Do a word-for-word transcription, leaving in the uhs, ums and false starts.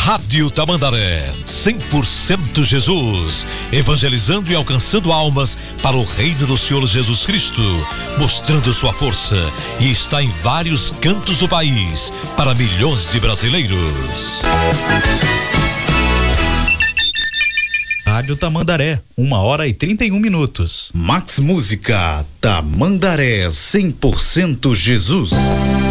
Rádio Tamandaré, cem por cento Jesus, evangelizando e alcançando almas para o reino do Senhor Jesus Cristo, mostrando sua força, e está em vários cantos do país para milhões de brasileiros. Rádio Tamandaré, uma hora e trinta e um minutos. Max Música, Tamandaré, cem por cento Jesus.